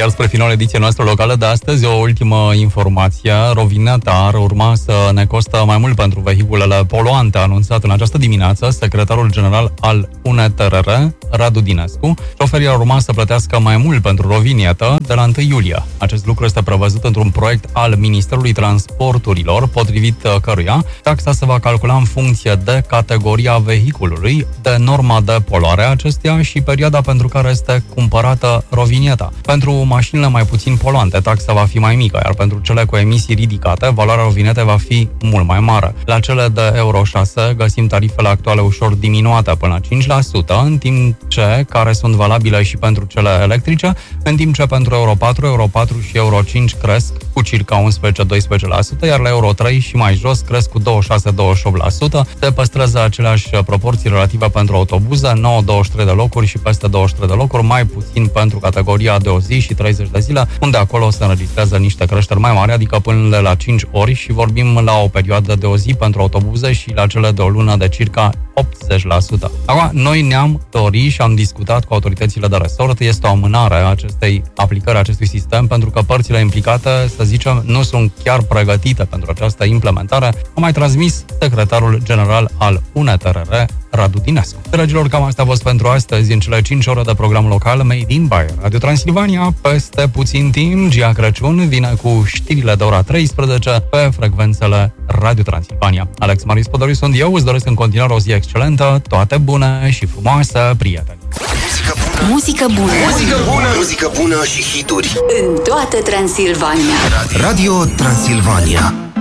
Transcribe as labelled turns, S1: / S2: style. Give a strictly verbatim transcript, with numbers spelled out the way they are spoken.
S1: Iar spre finalul ediției noastre locale de astăzi, o ultimă informație. Rovineta ar urma să ne costă mai mult pentru vehiculele poluante, a anunțat în această dimineață secretarul general al U N T R R, Radu Dinescu. Șoferii ar urma să plătească mai mult pentru rovinietă de la întâi iulie. Acest lucru este prevăzut într-un proiect al Ministerului Transporturilor, potrivit căruia taxa se va calcula în funcție de categoria vehiculului, de norma de poluare a acesteia și perioada pentru care este cumpărată rovinieta. Pentru mașinile mai puțin poluante, taxa va fi mai mică, iar pentru cele cu emisii ridicate, valoarea rovinetei va fi mult mai mare. La cele de Euro șase găsim tarifele actuale ușor diminuate până la cinci la sută, în timp ce care sunt valabile și pentru cele electrice, în timp ce pentru Euro patru, Euro patru și Euro cinci cresc cu circa unsprezece-doisprezece la sută, iar la Euro trei și mai jos cresc cu douăzeci și șase - douăzeci și opt la sută. Se păstrează aceleași proporții relative pentru autobuze, nouă - douăzeci și trei de locuri și peste douăzeci și trei de locuri, mai puțin pentru categoria de o zi și treizeci de zile, unde acolo se înregistrează niște creșteri mai mari, adică până la cinci ori, și vorbim la o perioadă de o zi pentru autobuze și la cele de o lună de circa optzeci la sută. Acum, noi ne-am dorit și am discutat cu autoritățile de resort, este o amânare a acestei aplicări, a acestui sistem, pentru că părțile implicate, să zicem, nu sunt chiar pregătite pentru această implementare, a mai transmis secretarul general al U N T R R, Radu Dinescu. Dragilor, cam asta a fost pentru astăzi în cele cinci ore de program local Made in by Radio Transilvania. Peste puțin timp, Gia Crăciun vine cu știrile de ora treisprezece pe frecvențele Radio Transilvania. Alex Marius Podoriu sunt eu, îți doresc în continuare o zi excelentă, toate bune și frumoase, prieteni!
S2: Muzică bună!
S3: Muzică bună! Muzică bună și hituri
S2: în toată Transilvania.
S3: Radio Transilvania.